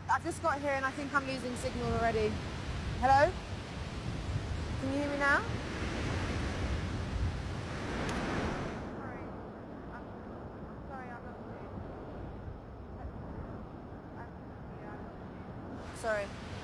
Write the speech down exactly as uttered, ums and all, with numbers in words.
I've just got here and I think I'm losing signal already. Hello? Can you hear me now? Sorry. I'm, I'm sorry, I'm not you. I, I, yeah, I'm not you. Sorry.